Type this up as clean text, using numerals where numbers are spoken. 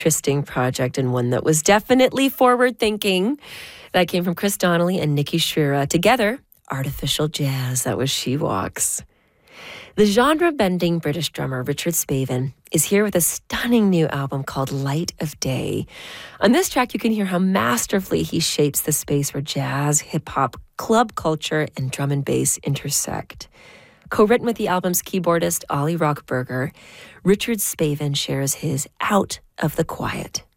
interesting project and one that was definitely forward-thinking. That came from Chris Donnelly and Nikki Shira. Together, Artificial Jazz. That was She Walks. The genre-bending British drummer Richard Spavin is here with a stunning new album called Light of Day. On this track, you can hear how masterfully he shapes the space where jazz, hip-hop, club culture, and drum and bass intersect. Co-written with the album's keyboardist Ollie Rockberger, Richard Spavin shares his Out of the Quiet.